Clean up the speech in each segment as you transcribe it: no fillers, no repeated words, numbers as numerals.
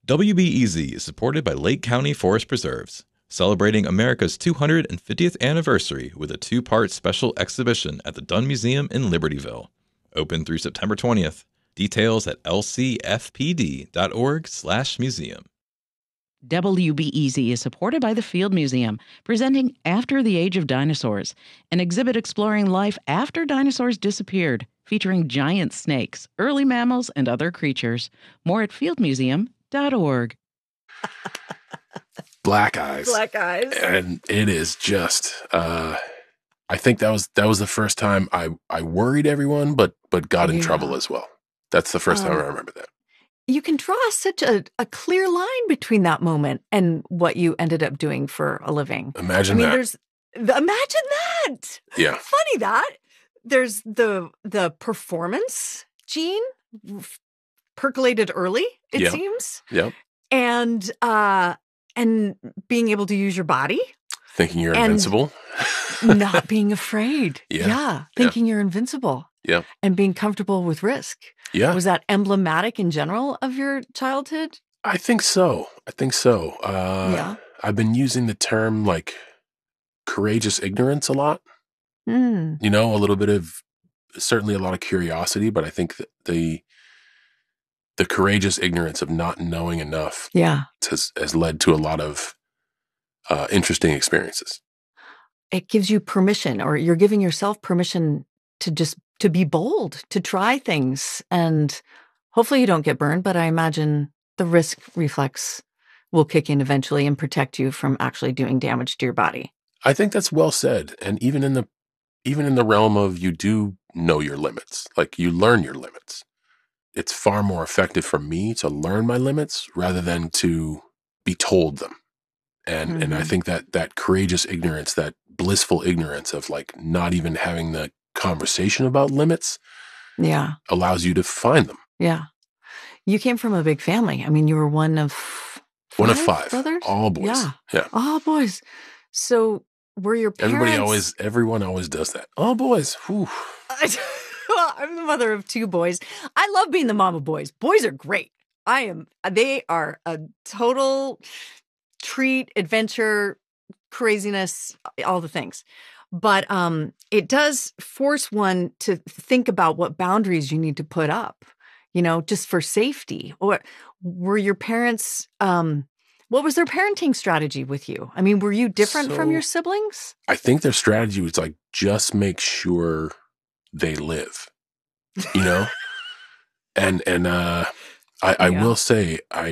WBEZ is supported by Lake County Forest Preserves, celebrating America's 250th anniversary with a two-part special exhibition at the Dunn Museum in Libertyville. Open through September 20th. Details at lcfpd.org/museum. WBEZ is supported by the Field Museum, presenting After the Age of Dinosaurs, an exhibit exploring life after dinosaurs disappeared, featuring giant snakes, early mammals, and other creatures. More at fieldmuseum.org. Black Eyes. Black Eyes. And it is just, I think that was the first time I worried everyone, but got in trouble as well. That's the first time I remember that. You can draw such a clear line between that moment and what you ended up doing for a living. Imagine that. Imagine that. Yeah. Funny that. There's the performance gene percolated early, it seems. Yep. And being able to use your body. Thinking you're invincible. Not being afraid. Yeah. Thinking you're invincible. Yeah. And being comfortable with risk. Yeah. Was that emblematic in general of your childhood? I think so. I've been using the term like courageous ignorance a lot. Mm. You know, a little bit of, certainly a lot of curiosity, but I think that the courageous ignorance of not knowing enough has led to a lot of interesting experiences. It gives you permission, or you're giving yourself permission to be bold, to try things. And hopefully you don't get burned, but I imagine the risk reflex will kick in eventually and protect you from actually doing damage to your body. I think that's well said. And even in the realm of, you do know your limits, like you learn your limits. It's far more effective for me to learn my limits rather than to be told them. And I think that courageous ignorance, that blissful ignorance of like not even having the conversation about limits allows you to find them. Yeah. You came from a big family. I mean, you were one of five brothers? All boys. Yeah. All boys. So were your parents... Everyone always does that. All boys. Whew. I'm the mother of two boys. I love being the mom of boys. Boys are great. They are a total treat, adventure, craziness, all the things. But it does force one to think about what boundaries you need to put up, you know, just for safety. Or were your parents, what was their parenting strategy with you? I mean, were you different from your siblings? I think their strategy was like, just make sure they live, you know? I will say, I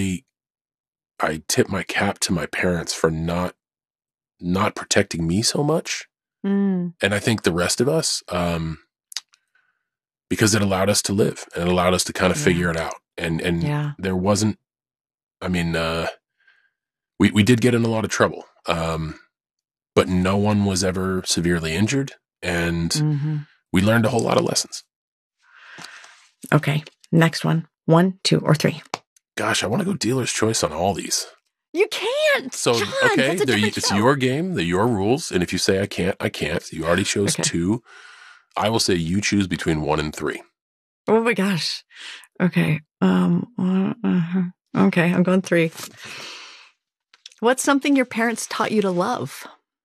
tip my cap to my parents for not protecting me so much. And I think the rest of us, because it allowed us to live and it allowed us to kind of figure it out. And there wasn't, I mean, we did get in a lot of trouble. But no one was ever severely injured, and we learned a whole lot of lessons. Okay. Next one. 1, 2, or 3. Gosh, I want to go dealer's choice on all these. You can't. So, John, okay, it's your game. They're your rules. And if you say I can't, I can't. You already chose 2. I will say you choose between 1 and 3. Oh my gosh. Okay. Okay, I'm going 3. What's something your parents taught you to love?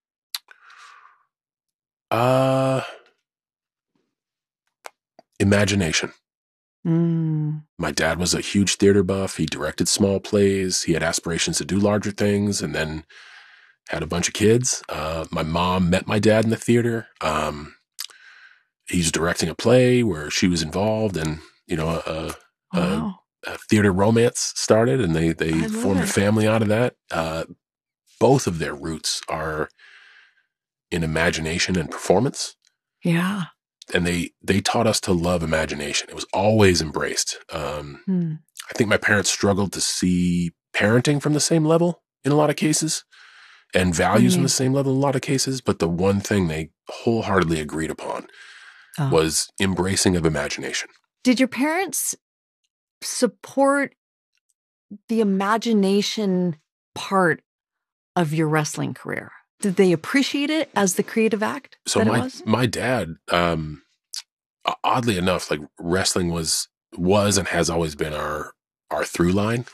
Imagination. My dad was a huge theater buff. He directed small plays. He had aspirations to do larger things, and then had a bunch of kids. My mom met my dad in the theater. He's directing a play where she was involved, and you know, a theater romance started, and they formed a family out of that. Both of their roots are in imagination and performance. Yeah. And they taught us to love imagination. It was always embraced. I think my parents struggled to see parenting from the same level in a lot of cases, and values from the same level in a lot of cases. But the one thing they wholeheartedly agreed upon was embracing of imagination. Did your parents support the imagination part of your wrestling career? Did they appreciate it as the creative act? So my dad, oddly enough, like wrestling was and has always been our through line.